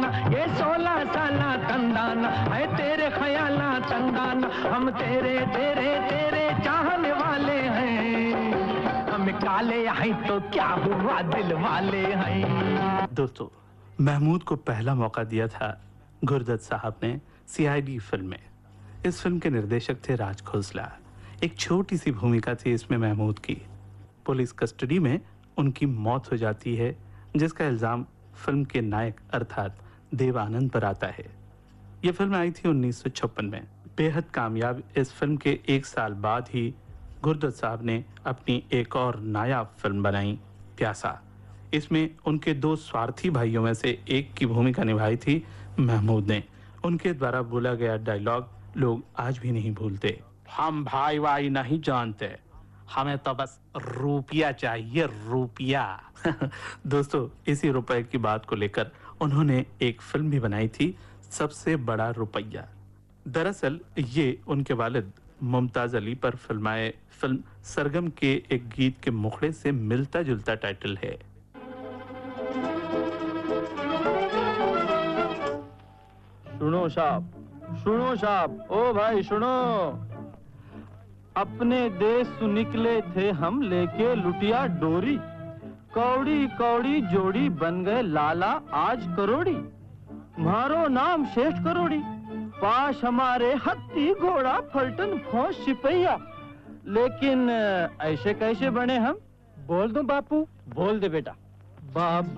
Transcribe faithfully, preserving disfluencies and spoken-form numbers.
ये सोलह साला तंदाना है तेरे ख्याला तंगाना, हम तेरे तेरे तेरे चाहने वाले हैं, हम काले हैं तो क्या हुआ दिल वाले हैं। दोस्तों, महमूद को पहला मौका दिया था गुरदत्त साहब ने सीआईडी फिल्म में। इस फिल्म के निर्देशक थे राज खोसला। एक छोटी सी भूमिका थी इसमें महमूद की। पुलिस कस्टडी में उनकी मौत हो जाती है, जिसका इल्ज़ाम फिल्म के नायक अर्थात देव आनंद पर आता है। यह फिल्म आई थी उन्नीस सौ छप्पन में। बेहद कामयाब इस फिल्म के एक साल बाद ही गुरदत्त साहब ने अपनी एक और नायाब फिल्म बनाई, प्यासा। इसमें उनके दो स्वार्थी भाइयों में से एक की भूमिका निभाई थी महमूद ने। उनके द्वारा बोला गया डायलॉग लोग आज भी नहीं भूलते, हम भाई वाई नहीं जानते, हमें तो बस रुपया चाहिए, रुपया। दोस्तों, इसी रुपए की बात को लेकर उन्होंने एक फिल्म भी बनाई थी, सबसे बड़ा रुपया। दरअसल ये उनके वालिद मुमताज अली पर फिल्माए फिल्म सरगम के एक गीत के मुखड़े से मिलता जुलता टाइटल है। सुनो साहब, सुनो साहब, ओ भाई सुनो। अपने देश से निकले थे हम लेके लुटिया डोरी, कौड़ी कौड़ी जोड़ी बन गए लाला आज करोड़ी, मारो नाम श्रेष्ठ करोड़ी, पास हमारे हत्ती घोड़ा फलटन फौज सिपहिया, लेकिन ऐसे कैसे बने हम? बोल दो बापू। बोल दे बेटा। बाप